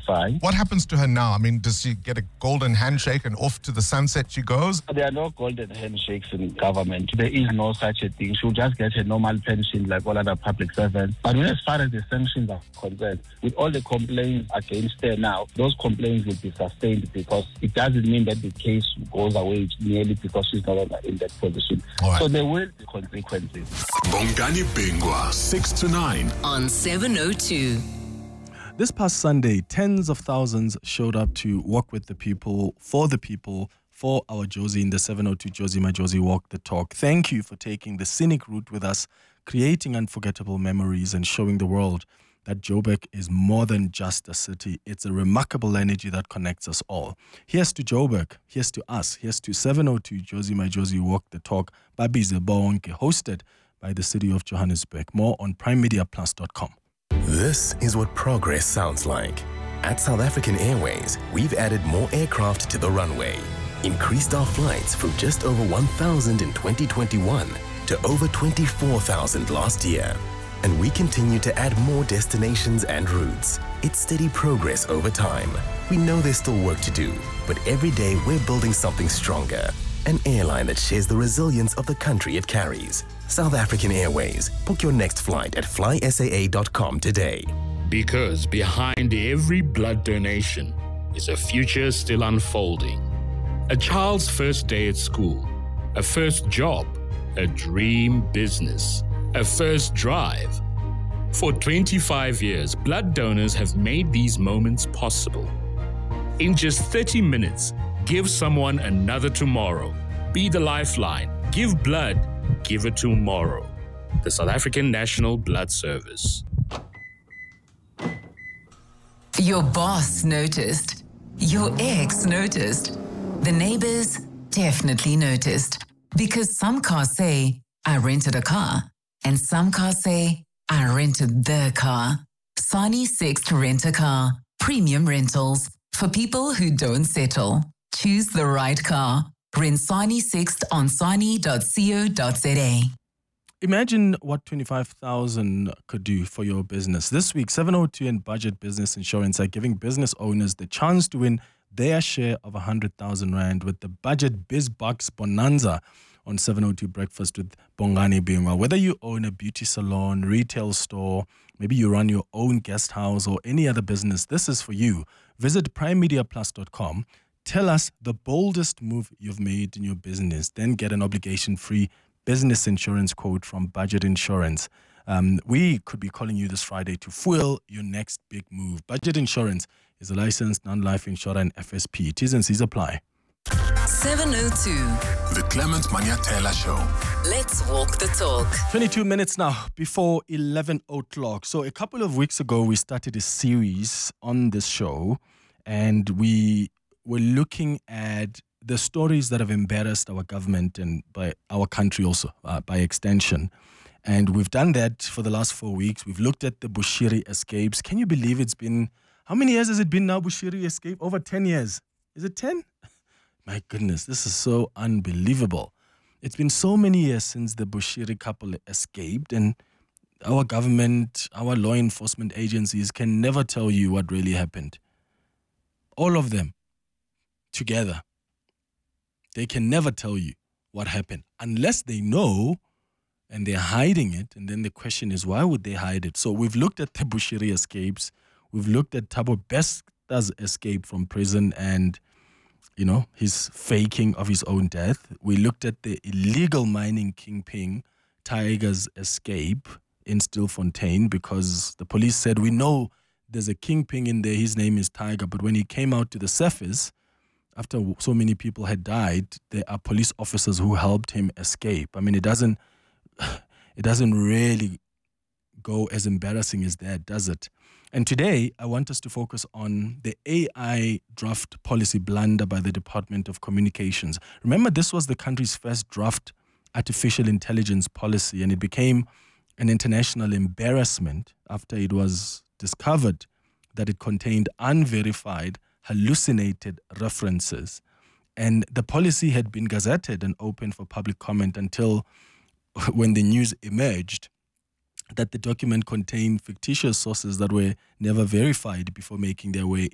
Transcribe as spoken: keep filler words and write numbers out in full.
fine. What happens to her now? I mean, does she get a golden handshake and off to the sunset she goes? There are no golden handshakes in government. There is no such a thing. She'll just get a normal pension like all other public servants. But as far as the sanctions are concerned, with all the complaints against her now, those complaints will be sustained because it doesn't mean that the case goes away merely because she's no longer in that position. Right. So there will be consequences. Bongani Bingwa, six to nine. On seven oh two. This past Sunday, tens of thousands showed up to walk with the people, for the people, for our Josie in the seven oh two Josie My Josie Walk the Talk. Thank you for taking the scenic route with us, creating unforgettable memories and showing the world that Joburg is more than just a city. It's a remarkable energy that connects us all. Here's to Joburg. Here's to us. Here's to seven oh two Josie My Josie Walk the Talk. Babize Bonke, hosted by the city of Johannesburg. More on prime media plus dot com. This is what progress sounds like. At South African Airways, we've added more aircraft to the runway, increased our flights from just over one thousand in twenty twenty-one to over twenty-four thousand last year. And we continue to add more destinations and routes. It's steady progress over time. We know there's still work to do, but every day we're building something stronger. An airline that shares the resilience of the country it carries. South African Airways. Book your next flight at fly S A A dot com today. Because behind every blood donation is a future still unfolding. A child's first day at school, a first job, a dream business, a first drive. For twenty-five years, blood donors have made these moments possible. In just thirty minutes, give someone another tomorrow. Be the lifeline. Give blood. Give it tomorrow. The South African National Blood Service. Your boss noticed. Your ex noticed. The neighbors definitely noticed. Because some cars say, I rented a car. And some cars say, I rented the car. Sani Sixt Rent a Car. Premium rentals. For people who don't settle. Choose the right car. Rent Sani Sixt on sani dot co dot za. Imagine what twenty-five thousand could do for your business. This week, seven oh two and Budget Business Insurance are giving business owners the chance to win their share of one hundred thousand Rand with the Budget Biz Box Bonanza on seven oh two Breakfast with Bongani Bingwa. Whether you own a beauty salon, retail store, maybe you run your own guest house or any other business, this is for you. Visit prime media plus dot com. Tell us the boldest move you've made in your business. Then get an obligation-free business insurance quote from Budget Insurance. Um, we could be calling you this Friday to fuel your next big move. Budget Insurance is a licensed non-life insurer and F S P. T's and C's apply. seven oh two. The Clement Maniatela Show. Let's walk the talk. twenty-two minutes now before eleven o'clock. So a couple of weeks ago, we started a series on this show, and we were looking at the stories that have embarrassed our government and by our country also, uh, by extension. And we've done that for the last four weeks. We've looked at the Bushiri escapes. Can you believe it's been, how many years has it been now, Bushiri escape? Over ten years. Is it ten? My goodness, this is so unbelievable. It's been so many years since the Bushiri couple escaped, and our government, our law enforcement agencies can never tell you what really happened. All of them together. They can never tell you what happened unless they know and they're hiding it. And then the question is, why would they hide it? So we've looked at the Bushiri escapes. We've looked at Thabo Besta's escape from prison and, you know, his faking of his own death. We looked at the illegal mining kingpin, Tiger's escape in Stilfontein, because the police said, we know there's a kingpin in there, his name is Tiger. But when he came out to the surface, after so many people had died, there are police officers who helped him escape. I mean, it doesn't, it doesn't really go as embarrassing as that, does it? And today, I want us to focus on the A I draft policy blunder by the Department of Communications. Remember, this was the country's first draft artificial intelligence policy, and it became an international embarrassment after it was discovered that it contained unverified, hallucinated references. And the policy had been gazetted and open for public comment until when the news emerged that the document contained fictitious sources that were never verified before making their way